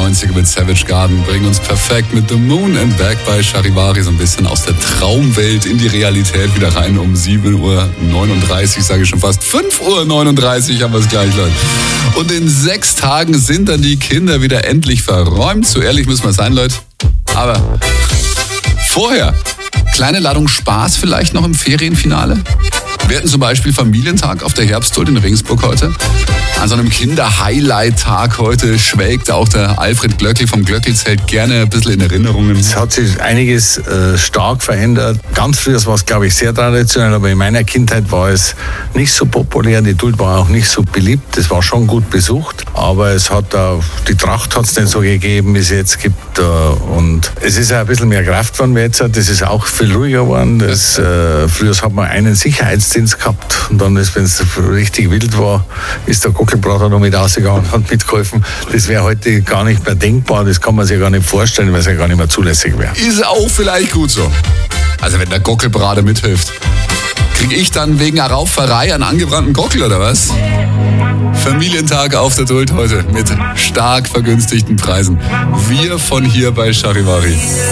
90er mit Savage Garden bringen uns perfekt mit The Moon and Back bei Charivari so ein bisschen aus der Traumwelt in die Realität wieder rein. Um 7:39 Uhr, sage ich schon fast, 5:39 Uhr haben wir es gleich, Leute. Und in 6 Tagen sind dann die Kinder wieder endlich verräumt. So ehrlich müssen wir sein, Leute. Aber vorher, kleine Ladung Spaß vielleicht noch im Ferienfinale. Wir hatten zum Beispiel Familientag auf der Herbstholt in Regensburg heute. An so einem Kinder-Highlight-Tag heute schwelgt auch der Alfred Glöckli vom Glöckli-Zelt gerne ein bisschen in Erinnerungen. Es hat sich einiges stark verändert. Ganz früher war es, glaube ich, sehr traditionell, aber in meiner Kindheit war es nicht so populär. Die Duld war auch nicht so beliebt. Es war schon gut besucht, aber es hat die Tracht hat es nicht so gegeben, wie es jetzt gibt. Und es ist auch ein bisschen mehr Kraft geworden jetzt. Das ist auch viel ruhiger geworden. Früher hat man einen Sicherheitsdienst gehabt und dann, wenn es richtig wild war, ist der Gockelbrater noch mit rausgegangen und hat mitgeholfen. Das wäre heute gar nicht mehr denkbar, das kann man sich gar nicht vorstellen, weil es ja gar nicht mehr zulässig wäre. Ist auch vielleicht gut so. Also wenn der Gockelbrater mithilft, kriege ich dann wegen einer Rauferei einen angebrannten Gockel oder was? Familientag auf der Duld heute mit stark vergünstigten Preisen. Wir von hier bei Charivari.